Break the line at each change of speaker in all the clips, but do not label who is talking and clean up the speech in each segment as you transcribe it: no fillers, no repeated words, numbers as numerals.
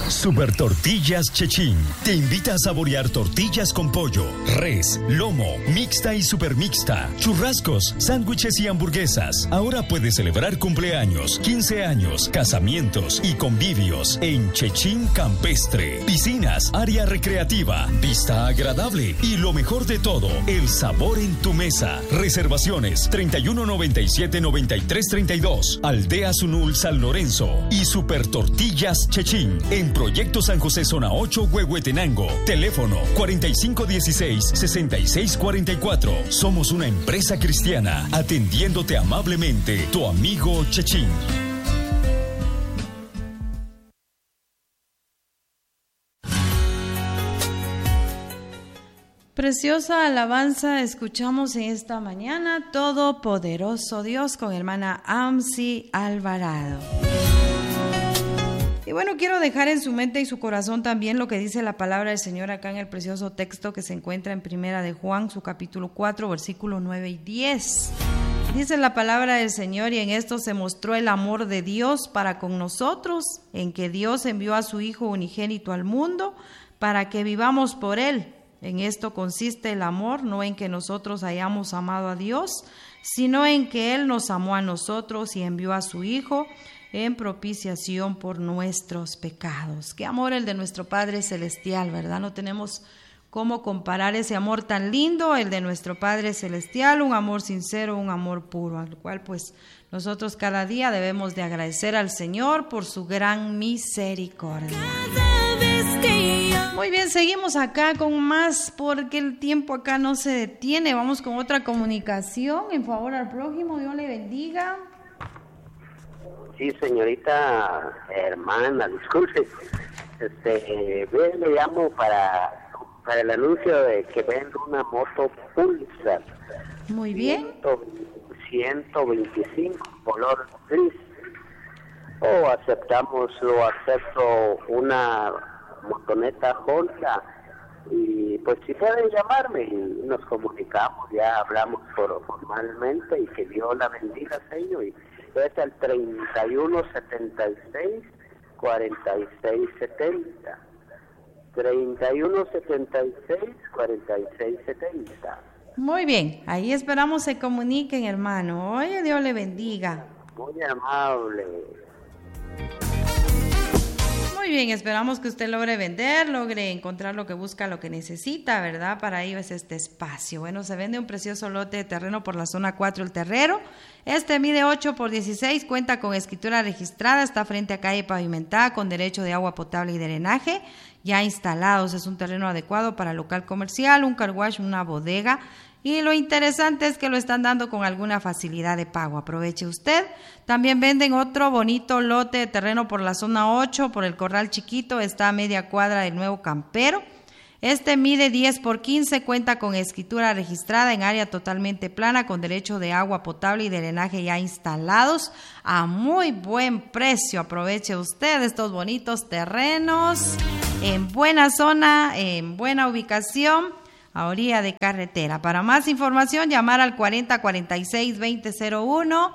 Super Tortillas Chechín te invita a saborear tortillas con pollo, res, lomo, mixta y super mixta, churrascos, sándwiches y hamburguesas. Ahora puedes celebrar cumpleaños, 15 años, casamientos y convivios en Chechín Campestre. Piscinas, área recreativa, vista agradable y lo mejor de todo, el sabor en tu mesa. Reservaciones 3197-9332, Aldea Sunul San Lorenzo y Super Tortillas Chechín en Proyecto San José Zona 8 Huehuetenango. Teléfono 4516-6644. Somos una empresa cristiana atendiéndote amablemente. Tu amigo Chechín.
Preciosa alabanza escuchamos en esta mañana, Todopoderoso Dios, con hermana Amsi Alvarado. Y bueno, quiero dejar en su mente y su corazón también lo que dice la palabra del Señor acá en el precioso texto que se encuentra en Primera de Juan, su capítulo 4, versículo 9 y 10. Dice la palabra del Señor: y en esto se mostró el amor de Dios para con nosotros, en que Dios envió a su Hijo unigénito al mundo para que vivamos por Él. En esto consiste el amor, no en que nosotros hayamos amado a Dios, sino en que Él nos amó a nosotros y envió a su Hijo en propiciación por nuestros pecados. Qué amor el de nuestro Padre Celestial, ¿verdad? No tenemos cómo comparar ese amor tan lindo, el de nuestro Padre Celestial, un amor sincero, un amor puro, al cual pues nosotros cada día debemos de agradecer al Señor por su gran misericordia. Muy bien, seguimos acá con más porque el tiempo acá no se detiene. Vamos con otra comunicación en favor al prójimo. Dios le bendiga.
Sí, señorita hermana, disculpe. Le llamo para el anuncio de que vendo una moto Pulsar.
Muy bien.
125, color gris. Acepto una motoneta Honda. Y pues si pueden llamarme y nos comunicamos, ya hablamos formalmente, y que Dios la bendiga, Señor. Y es el 3176-4670. 3176-4670.
Muy bien, ahí esperamos se comuniquen, hermano. Oye, Dios le bendiga.
Muy amable.
Muy bien, esperamos que usted logre vender, logre encontrar lo que busca, lo que necesita, ¿verdad? Para ello es este espacio. Bueno, se vende un precioso lote de terreno por la zona 4, El Terrero. Este mide 8 por 16, cuenta con escritura registrada, está frente a calle pavimentada con derecho de agua potable y drenaje ya instalados. Es un terreno adecuado para local comercial, un car wash, una bodega. Y lo interesante es que lo están dando con alguna facilidad de pago. Aproveche usted. También venden otro bonito lote de terreno por la zona 8, por el Corral Chiquito. Está a media cuadra del Nuevo Campero. Este mide 10 por 15, cuenta con escritura registrada en área totalmente plana, con derecho de agua potable y drenaje ya instalados a muy buen precio. Aproveche usted estos bonitos terrenos en buena zona, en buena ubicación, a orilla de carretera. Para más información, llamar al 4046-2001,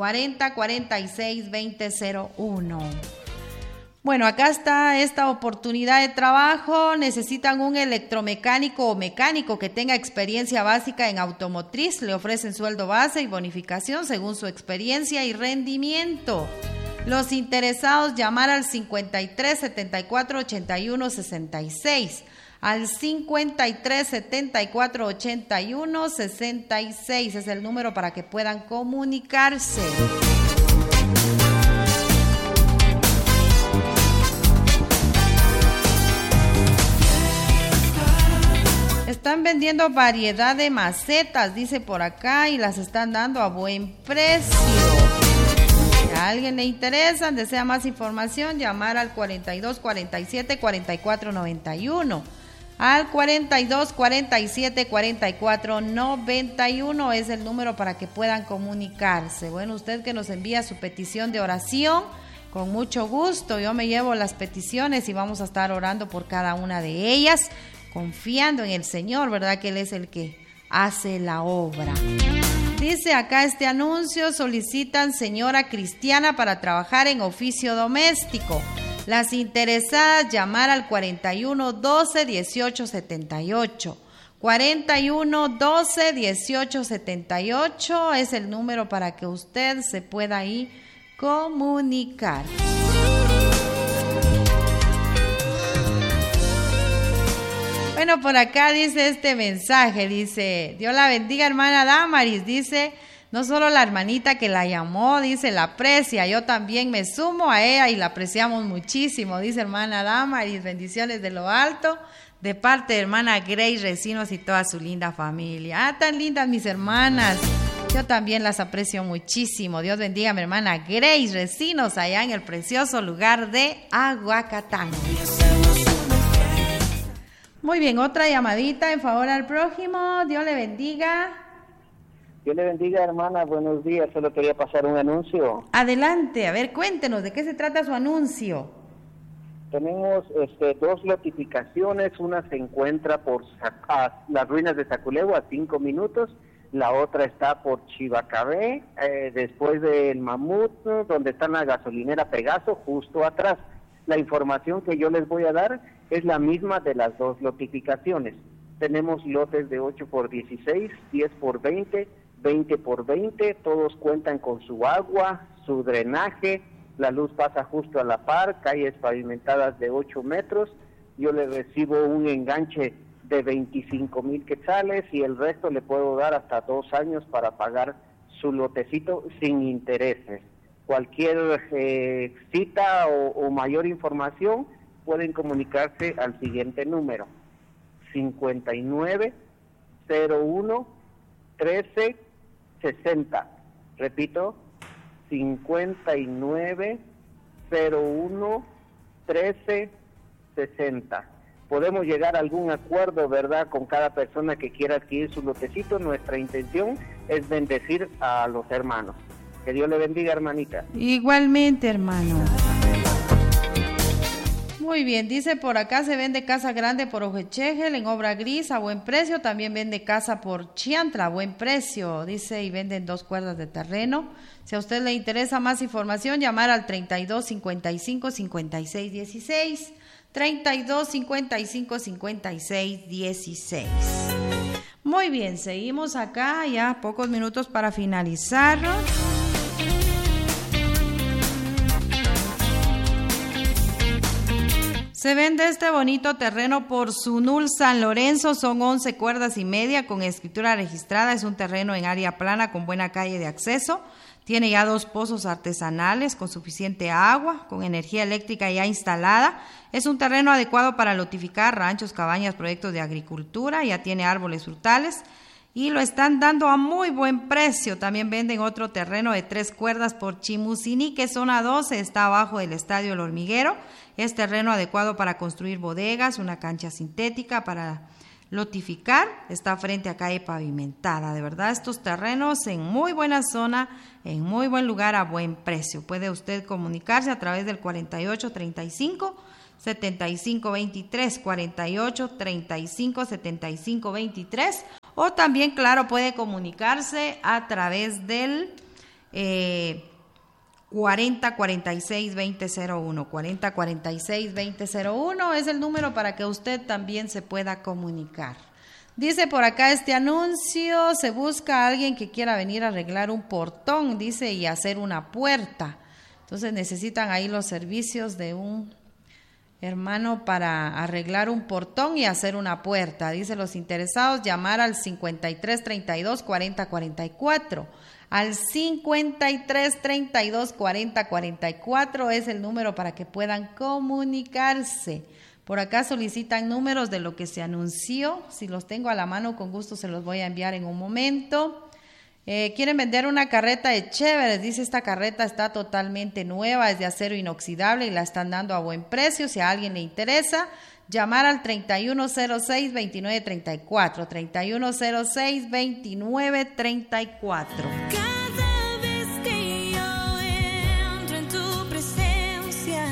4046-2001. Bueno, acá está esta oportunidad de trabajo. Necesitan un electromecánico o mecánico que tenga experiencia básica en automotriz. Le ofrecen sueldo base y bonificación según su experiencia y rendimiento. Los interesados, llamar al 53 74 81 66. Al 53 74 81 66 es el número para que puedan comunicarse. Están vendiendo variedad de macetas, dice por acá, y las están dando a buen precio. Si a alguien le interesa, desea más información, llamar al 42 47 44 91. Al 42 47 44 91 es el número para que puedan comunicarse. Bueno, usted que nos envía su petición de oración, con mucho gusto, yo me llevo las peticiones y vamos a estar orando por cada una de ellas, confiando en el Señor, ¿verdad? Que Él es el que hace la obra. Dice acá este anuncio: solicitan señora cristiana para trabajar en oficio doméstico. Las interesadas, llamar al 41 12 18 78. 41 12 18 78 es el número para que usted se pueda ahí comunicar. Bueno, por acá dice este mensaje, dice, Dios la bendiga, hermana Damaris, dice, no solo la hermanita que la llamó, dice, la aprecia, yo también me sumo a ella y la apreciamos muchísimo, dice hermana Damaris, bendiciones de lo alto, de parte de hermana Grace Recinos y toda su linda familia. Ah, tan lindas mis hermanas, yo también las aprecio muchísimo. Dios bendiga a mi hermana Grace Recinos allá en el precioso lugar de Aguacatán. Muy bien, otra llamadita en favor al prójimo. Dios le bendiga.
Dios le bendiga, hermana. Buenos días. Solo quería pasar un anuncio.
Adelante, a ver, cuéntenos, ¿de qué se trata su anuncio?
Tenemos dos notificaciones. Una se encuentra por las ruinas de Saculego a 5 minutos. La otra está por Chivacabé, después del Mamut, donde está la gasolinera Pegaso, justo atrás. La información que yo les voy a dar es la misma de las dos notificaciones. Tenemos lotes de 8 por 16, 10 por 20, 20 por 20, todos cuentan con su agua, su drenaje, la luz pasa justo a la par, calles pavimentadas de 8 metros, yo le recibo un enganche de 25,000 quetzales y el resto le puedo dar hasta 2 años para pagar su lotecito sin intereses. Cualquier cita o mayor información pueden comunicarse al siguiente número: 59 01 13 60. Repito, 59 01 13 60. Podemos llegar a algún acuerdo, ¿verdad?, con cada persona que quiera adquirir su lotecito. Nuestra intención es bendecir a los hermanos. Que Dios le bendiga, hermanita.
Igualmente, hermano. Muy bien, dice por acá se vende casa grande por Ojechegel en obra gris a buen precio, también vende casa por Chiantla a buen precio, dice, y venden 2 cuerdas de terreno. Si a usted le interesa más información, llamar al 32 55 56 16, 32 55 56 16. Muy bien, seguimos acá, ya pocos minutos para finalizar. Se vende este bonito terreno por Sunul San Lorenzo, son 11 cuerdas y media con escritura registrada, es un terreno en área plana con buena calle de acceso, tiene ya 2 pozos artesanales con suficiente agua, con energía eléctrica ya instalada, es un terreno adecuado para lotificar ranchos, cabañas, proyectos de agricultura, ya tiene árboles frutales y lo están dando a muy buen precio. También venden otro terreno de 3 cuerdas por Chimusinique, zona 12, está abajo del Estadio El Hormiguero. Es terreno adecuado para construir bodegas, una cancha sintética para lotificar, está frente a calle pavimentada. De verdad, estos terrenos en muy buena zona, en muy buen lugar, a buen precio. Puede usted comunicarse a través del 48 35 75 23, 48 35 75 23, o también, claro, puede comunicarse a través del 40 46 2001, 40 46 2001 es el número para que usted también se pueda comunicar. Dice por acá este anuncio, se busca a alguien que quiera venir a arreglar un portón, dice, y hacer una puerta. Entonces necesitan ahí los servicios de un hermano para arreglar un portón y hacer una puerta. Dice, los interesados llamar al 53 32 40 44. Al 53 32 40 44 es el número para que puedan comunicarse. Por acá solicitan números de lo que se anunció. Si los tengo a la mano, con gusto se los voy a enviar en un momento. Quieren vender una carreta de Chéveres. Dice, esta carreta está totalmente nueva, es de acero inoxidable y la están dando a buen precio. Si a alguien le interesa, llamar al 3106-2934, 3106-2934.
Cada vez que yo entro en tu presencia,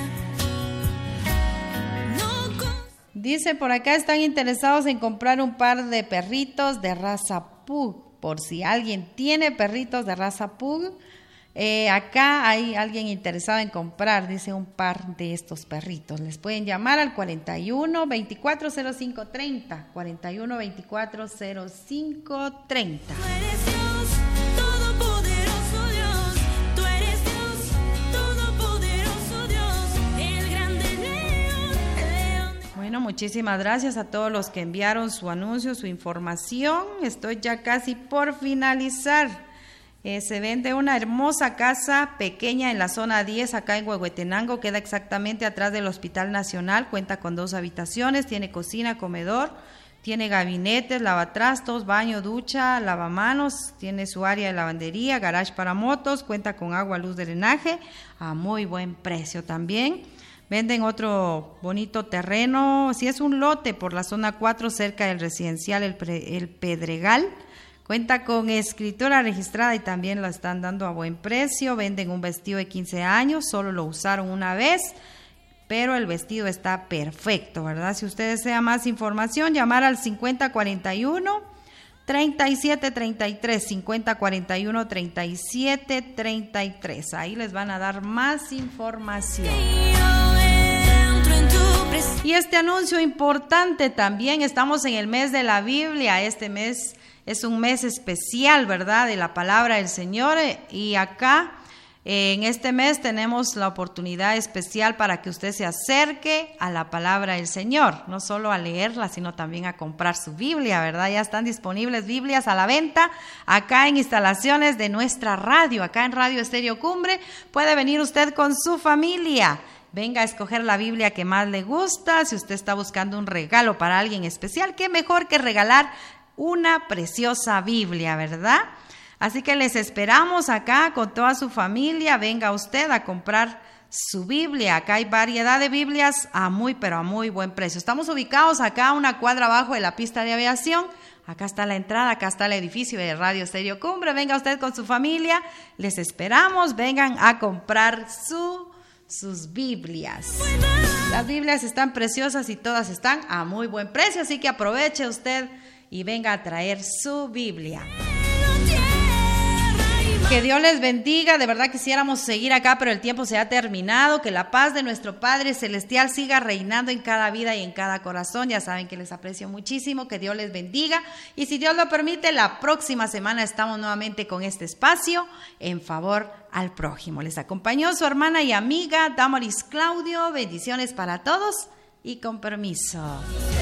Dice por acá, están interesados en comprar un par de perritos de raza Pug. Por si alguien tiene perritos de raza Pug, Acá hay alguien interesado en comprar, dice, un par de estos perritos. Les pueden llamar al 41 24 05 30. 41 24 05 30.
Tú eres Dios, todopoderoso Dios. Tú eres Dios, todopoderoso Dios. El grande león, el león.
Bueno, muchísimas gracias a todos los que enviaron su anuncio, su información. Estoy ya casi por finalizar. Se vende una hermosa casa pequeña en la zona 10, acá en Huehuetenango, queda exactamente atrás del Hospital Nacional, cuenta con 2 habitaciones, tiene cocina, comedor, tiene gabinetes, lavatrastos, baño, ducha, lavamanos, tiene su área de lavandería, garage para motos, cuenta con agua, luz, drenaje, a muy buen precio también. Venden otro bonito terreno, si es un lote por la zona 4, cerca del residencial El Pedregal. Cuenta con escritura registrada y también la están dando a buen precio. Venden un vestido de 15 años, solo lo usaron una vez, pero el vestido está perfecto, ¿verdad? Si usted desea más información, llamar al 5041 3733, 5041 3733. Ahí les van a dar más información. Y este anuncio importante también, estamos en el mes de la Biblia. Este mes es un mes especial, ¿verdad?, de la palabra del Señor, y acá en este mes tenemos la oportunidad especial para que usted se acerque a la palabra del Señor, no solo a leerla, sino también a comprar su Biblia, ¿verdad? Ya están disponibles Biblias a la venta acá en instalaciones de nuestra radio, acá en Radio Estéreo Cumbre. Puede venir usted con su familia. Venga a escoger la Biblia que más le gusta. Si usted está buscando un regalo para alguien especial, qué mejor que regalar una preciosa Biblia, ¿verdad? Así que les esperamos acá con toda su familia. Venga usted a comprar su Biblia. Acá hay variedad de Biblias a muy, pero a muy buen precio. Estamos ubicados acá a una cuadra abajo de la pista de aviación. Acá está la entrada, acá está el edificio de Radio Estéreo Cumbre. Venga usted con su familia. Les esperamos. Vengan a comprar sus Biblias. Las Biblias están preciosas y todas están a muy buen precio. Así que aproveche usted y venga a traer su Biblia. Que Dios les bendiga. De verdad quisiéramos seguir acá, pero el tiempo se ha terminado. Que la paz de nuestro Padre Celestial siga reinando en cada vida y en cada corazón. Ya saben que les aprecio muchísimo. Que Dios les bendiga. Y si Dios lo permite, la próxima semana estamos nuevamente con este espacio en favor al prójimo. Les acompañó su hermana y amiga Damaris Claudio. Bendiciones para todos y con permiso.